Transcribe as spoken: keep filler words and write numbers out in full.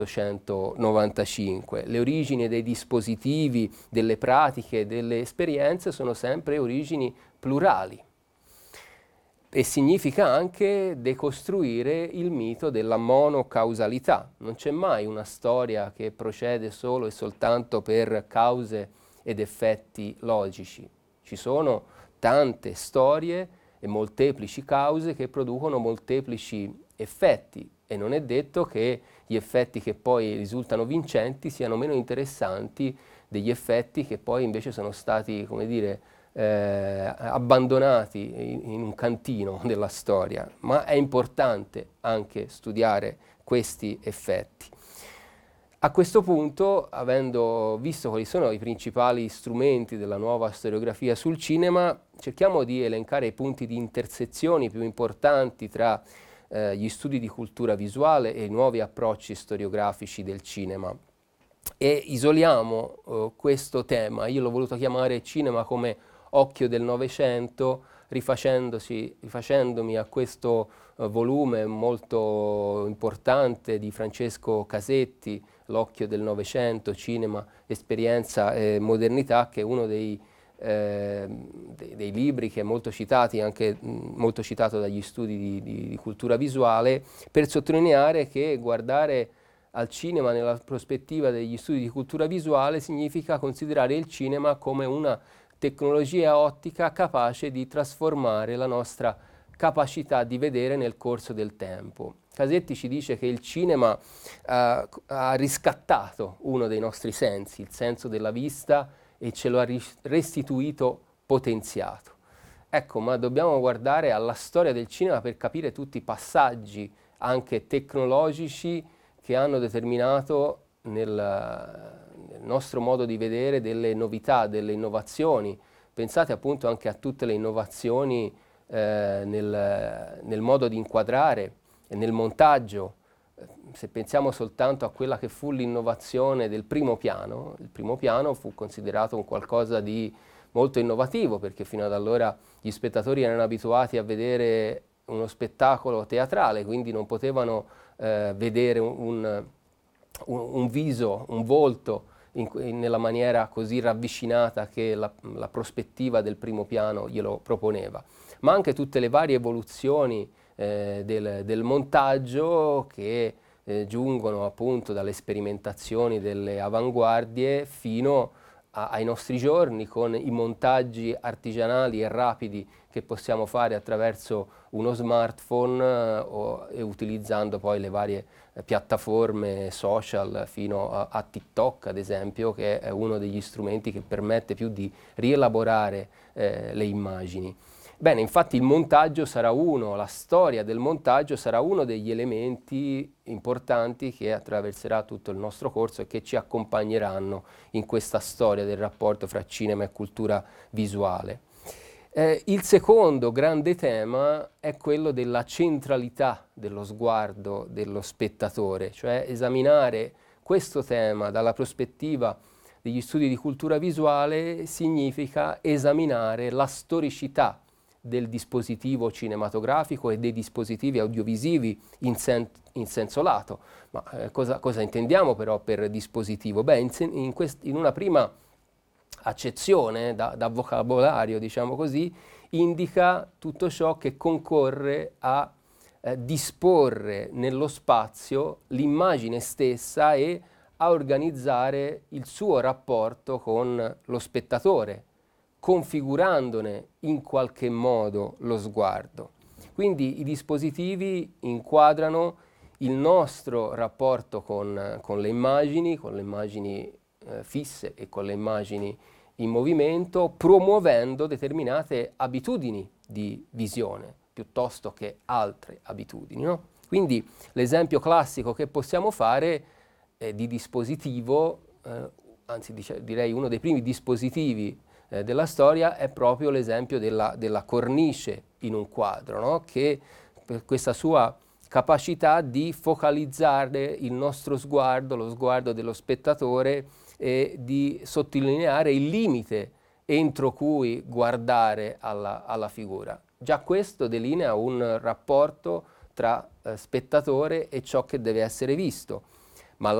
milleottocentonovantacinque. Le origini dei dispositivi, delle pratiche, delle esperienze sono sempre origini plurali. E significa anche decostruire il mito della monocausalità. Non c'è mai una storia che procede solo e soltanto per cause ed effetti logici. Ci sono tante storie e molteplici cause che producono molteplici effetti e non è detto che gli effetti che poi risultano vincenti siano meno interessanti degli effetti che poi invece sono stati, come dire, Eh, abbandonati in, in un cantino della storia, ma è importante anche studiare questi effetti. A questo punto, avendo visto quali sono i principali strumenti della nuova storiografia sul cinema, cerchiamo di elencare i punti di intersezione più importanti tra eh, gli studi di cultura visuale e i nuovi approcci storiografici del cinema. E isoliamo eh, questo tema, io l'ho voluto chiamare cinema come occhio del Novecento, rifacendosi, rifacendomi a questo uh, volume molto importante di Francesco Casetti, L'occhio del Novecento, cinema, esperienza e modernità, che è uno dei, eh, dei, dei libri che è molto citati, anche mh, molto citato dagli studi di, di, di cultura visuale, per sottolineare che guardare al cinema nella prospettiva degli studi di cultura visuale significa considerare il cinema come una tecnologia ottica capace di trasformare la nostra capacità di vedere nel corso del tempo. Casetti ci dice che il cinema uh, ha riscattato uno dei nostri sensi, il senso della vista, e ce lo ha restituito potenziato. Ecco, ma dobbiamo guardare alla storia del cinema per capire tutti i passaggi, anche tecnologici, che hanno determinato nel nel nostro modo di vedere delle novità, delle innovazioni. Pensate appunto anche a tutte le innovazioni eh, nel, nel modo di inquadrare e nel montaggio. Se pensiamo soltanto a quella che fu l'innovazione del primo piano, il primo piano fu considerato un qualcosa di molto innovativo, perché fino ad allora gli spettatori erano abituati a vedere uno spettacolo teatrale, quindi non potevano eh, vedere un, un, un viso, un volto, In, in, nella maniera così ravvicinata che la, la prospettiva del primo piano glielo proponeva, ma anche tutte le varie evoluzioni eh, del, del montaggio che eh, giungono appunto dalle sperimentazioni delle avanguardie fino a, ai nostri giorni, con i montaggi artigianali e rapidi che possiamo fare attraverso uno smartphone eh, o, e utilizzando poi le varie eh, piattaforme social fino a, a TikTok, ad esempio, che è uno degli strumenti che permette più di rielaborare eh, le immagini. Bene, infatti il montaggio sarà uno, la storia del montaggio sarà uno degli elementi importanti che attraverserà tutto il nostro corso e che ci accompagneranno in questa storia del rapporto fra cinema e cultura visuale. Eh, il secondo grande tema è quello della centralità dello sguardo dello spettatore, cioè esaminare questo tema dalla prospettiva degli studi di cultura visuale significa esaminare la storicità del dispositivo cinematografico e dei dispositivi audiovisivi in, sen in senso lato. Ma eh, cosa, cosa intendiamo però per dispositivo? Beh, in, in, in una prima accezione da, da vocabolario, diciamo così, indica tutto ciò che concorre a eh, disporre nello spazio l'immagine stessa e a organizzare il suo rapporto con lo spettatore, configurandone in qualche modo lo sguardo. Quindi i dispositivi inquadrano il nostro rapporto con, con le immagini, con le immagini eh, fisse e con le immagini in movimento, promuovendo determinate abitudini di visione piuttosto che altre abitudini, no? Quindi l'esempio classico che possiamo fare eh, di dispositivo, eh, anzi dice, direi uno dei primi dispositivi eh, della storia, è proprio l'esempio della, della cornice in un quadro, no? Che per questa sua capacità di focalizzare il nostro sguardo, lo sguardo dello spettatore, e di sottolineare il limite entro cui guardare alla, alla figura. Già questo delinea un rapporto tra eh, spettatore e ciò che deve essere visto.